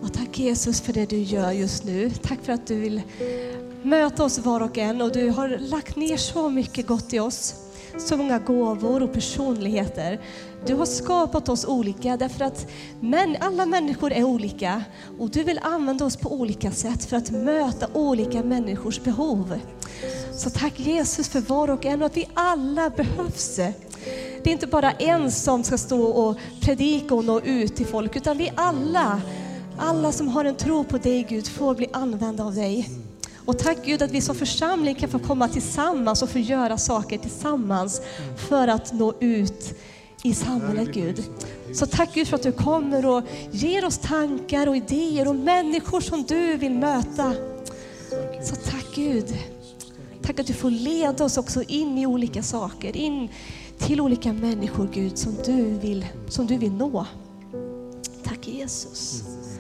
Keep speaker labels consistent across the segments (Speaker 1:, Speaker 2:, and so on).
Speaker 1: Och tack Jesus för det du gör just nu. Tack för att du vill möta oss var och en. Och du har lagt ner så mycket gott i oss. Så många gåvor och personligheter. Du har skapat oss olika därför att alla människor är olika. Och du vill använda oss på olika sätt för att möta olika människors behov. Så tack Jesus för var och en och att vi alla behövs. Det är inte bara en som ska stå och predika och nå ut till folk, utan vi alla som har en tro på dig Gud får bli använda av dig. Och tack Gud att vi som församling kan få komma tillsammans och få göra saker tillsammans för att nå ut i samhället Gud. Så tack Gud för att du kommer och ger oss tankar och idéer och människor som du vill möta. Så tack Gud. Tack att du får leda oss också in i olika saker, in till olika människor Gud som du vill nå. Tack Jesus.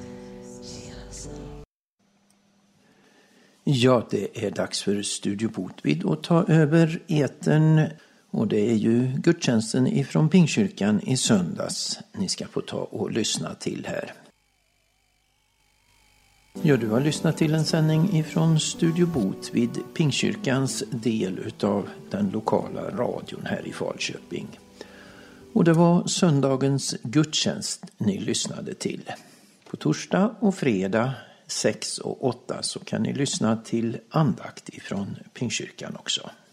Speaker 2: Ja, det är dags för Studio Botvid att ta över etern. Och det är ju gudstjänsten ifrån Pingstkyrkan i söndags ni ska få ta och lyssna till här. Ja, du har lyssnat till en sändning ifrån Studio Botvid, Pingstkyrkans del utav den lokala radion här i Falköping. Och det var söndagens gudstjänst ni lyssnade till. På torsdag och fredag 6 och 8 så kan ni lyssna till andakt ifrån Pingstkyrkan också.